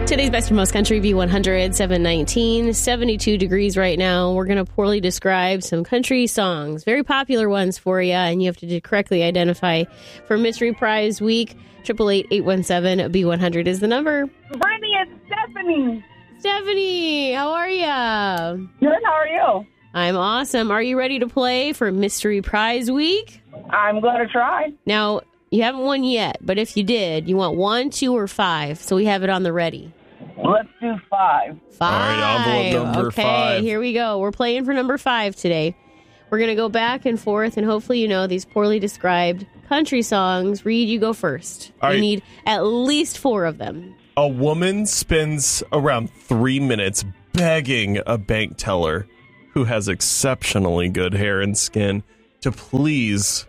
Today's Best and Most Country V100, 719, 72 degrees right now. We're going to poorly describe some country songs, very popular ones for you, and you have to correctly identify for Mystery Prize Week. 888-817-B100 is the number. Brittany, it's Stephanie. Stephanie, how are you? Good, how are you? I'm awesome. Are you ready to play for Mystery Prize Week? I'm going to try. Now, you haven't won yet, but if you did, you want 1, 2, or 5, so we have it on the ready. Let's do 5. 5. All right, envelope number 5. Okay, here we go. We're playing for number 5 today. We're going to go back and forth, and hopefully you know these poorly described country songs. Reed, you go first. All We right. need at least 4 of them. A woman spends around 3 minutes begging a bank teller who has exceptionally good hair and skin to please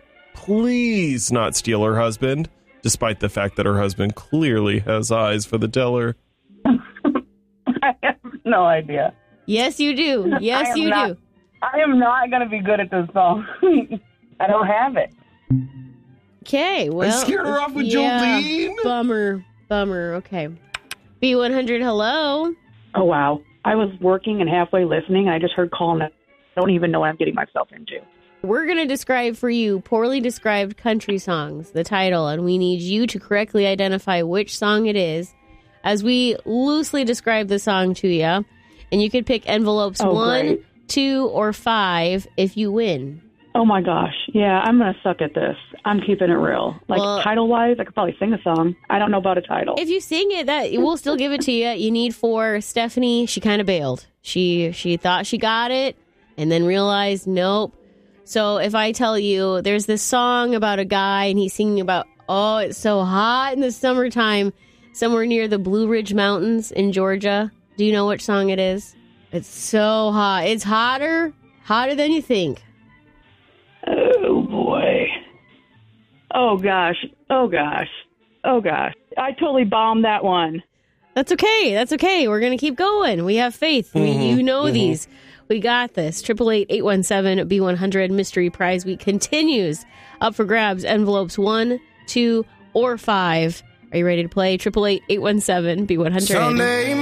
not steal her husband, despite the fact that her husband clearly has eyes for the teller. I have no idea. Yes, you do. Yes, you do. I am not going to be good at this song. I don't have it. Okay, well. I scared her off with yeah, Jolene. Bummer. Okay. B100, hello. Oh, wow. I was working and halfway listening, and I just heard call, and I don't even know what I'm getting myself into. We're going to describe for you poorly described country songs, the title, and we need you to correctly identify which song it is as we loosely describe the song to you. And you could pick envelopes 1, great. 2, or 5 if you win. Oh, my gosh. Yeah, I'm going to suck at this. I'm keeping it real. Like, Well- title-wise, I could probably sing a song. I don't know about a title. If you sing it, that we'll still give it to you. You need 4. Stephanie, she kind of bailed. She thought she got it and then realized, nope. So if I tell you there's this song about a guy and he's singing about, oh, it's so hot in the summertime somewhere near the Blue Ridge Mountains in Georgia. Do you know which song it is? It's so hot. It's hotter than you think. Oh, boy. Oh, gosh. I totally bombed that one. That's okay. We're going to keep going. We have faith. You know these. We got this. 888-817-B100 Mystery Prize Week continues. Up for grabs, envelopes 1, 2, or 5. Are you ready to play? 888-817-B100. Someday